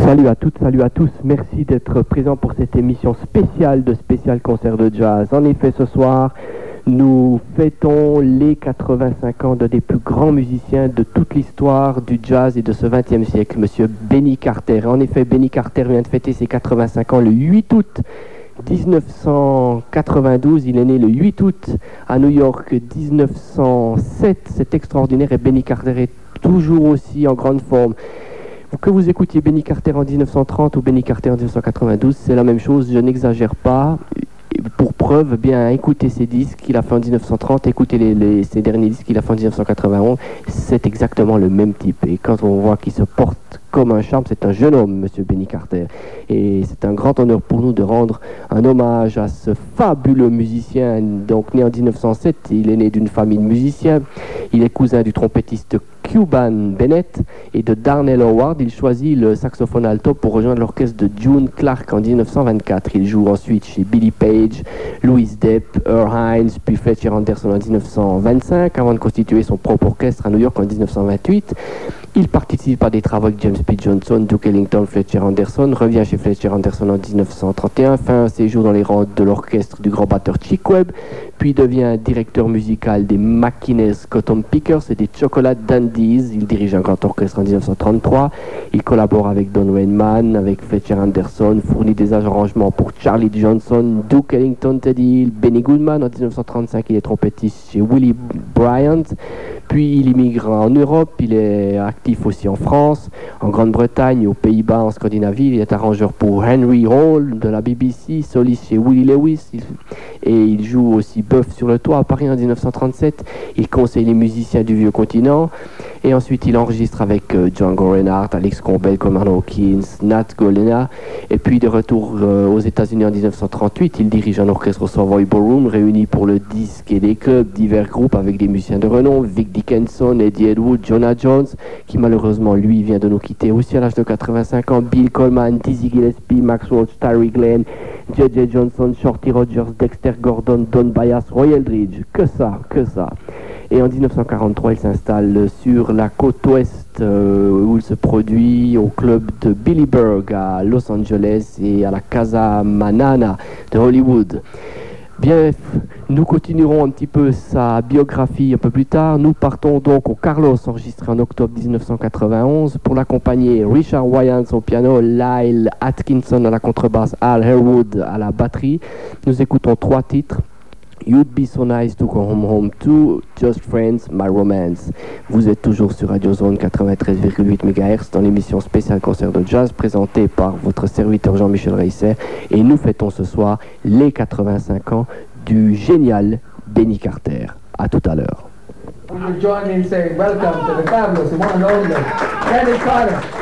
Salut à toutes, salut à tous. Merci d'être présents pour cette émission spéciale de Spécial Concert de Jazz. En effet, ce soir, nous fêtons les 85 ans d'un des plus grands musiciens de toute l'histoire du jazz et de ce 20e siècle, Monsieur Benny Carter. En effet, Benny Carter vient de fêter ses 85 ans le 8 août 1992. Il est né le 8 août à New York 1907. C'est extraordinaire et Benny Carter est toujours aussi en grande forme. Que vous écoutiez Benny Carter en 1930 ou Benny Carter en 1992, c'est la même chose, je n'exagère pas. Pour preuve, bien écoutez ses disques qu'il a fait en 1930, écoutez ses derniers disques qu'il a fait en 1991, c'est exactement le même type. Et quand on voit qu'il se porte comme un charme, c'est un jeune homme, Monsieur Benny Carter. Et c'est un grand honneur pour nous de rendre un hommage à ce fabuleux musicien. Donc né en 1907, il est né d'une famille de musiciens. Il est cousin du trompettiste Cuban Bennett et de Darnell Howard. Il choisit le saxophone alto pour rejoindre l'orchestre de June Clark en 1924. Il joue ensuite chez Billy Page, Louis Depp, Earl Hines, puis Fletcher Henderson en 1925, avant de constituer son propre orchestre à New York en 1928. Il participe à des travaux avec James P. Johnson, Duke Ellington, Fletcher Henderson, revient chez Fletcher Henderson en 1931, fait un séjour dans les rangs de l'orchestre du grand batteur Chick Webb, puis devient directeur musical des McInnes Cotton Pickers et des Chocolate Dandies. Il dirige un grand orchestre en 1933. Il collabore avec Don Weinman, avec Fletcher Henderson, fournit des arrangements pour Charlie Johnson, Duke Ellington, Teddy Hill, Benny Goodman. En 1935, il est trompettiste chez Willie Bryant. Puis il immigre en Europe, il est actif aussi en France, en Grande-Bretagne, aux Pays-Bas, en Scandinavie. Il est arrangeur pour Henry Hall de la BBC, soliste chez Willie Lewis, et il joue aussi Bœuf sur le toit à Paris en 1937. Il conseille les musiciens du vieux continent, et ensuite il enregistre avec Django Reinhardt, Alex Combel, Coleman Hawkins, Nat Golena, et puis de retour aux États-Unis en 1938, il dirige un orchestre au Savoy Ballroom, réuni pour le disque et des clubs divers groupes avec des musiciens de renom, Vic Dickinson, Eddie Edwards, Jonah Jones, qui malheureusement lui vient de nous quitter aussi à l'âge de 85 ans, Bill Coleman, Dizzy Gillespie, Max Roach, Tyree Glenn, J.J. Johnson, Shorty Rogers, Dexter Gordon, Don Byas, Roy Eldridge, que ça. Et en 1943, il s'installe sur la côte ouest où il se produit au club de Billy Berg à Los Angeles et à la Casa Manana de Hollywood. Bien, nous continuerons un petit peu sa biographie un peu plus tard. Nous partons donc au Carlos, enregistré en octobre 1991. Pour l'accompagner, Richard Wyans au piano, Lyle Atkinson à la contrebasse, Al Harewood à la batterie. Nous écoutons 3 titres. You'd Be So Nice to Go Home To, Just Friends, My Romance. Vous êtes toujours sur Radio Zone 93,8 MHz dans l'émission spéciale concert de jazz présentée par votre serviteur Jean-Michel Reisser. Et nous fêtons ce soir les 85 ans du génial Benny Carter. À tout à l'heure. Will you join me in saying welcome to the fabulous one and only Benny Carter?